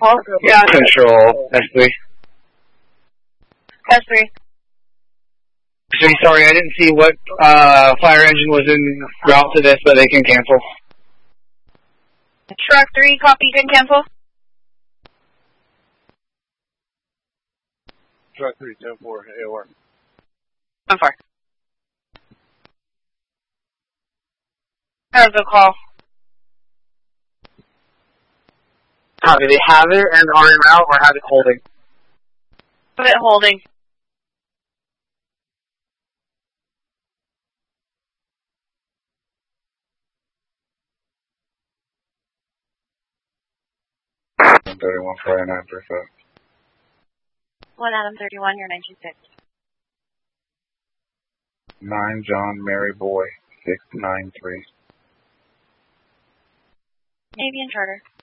call? Yeah, control. S3. S3. Sorry, I didn't see what fire engine was en route to this, but they can cancel. Truck 3, copy, you can cancel. Truck 3, 10-4, AOR. 10-4. How's the call? Copy. They have it and are en route or have it holding? Have it holding. Adam 31, 49%. 1 Adam 31, you're 926. 9 John Mary Boy, 693. Navy and Charter.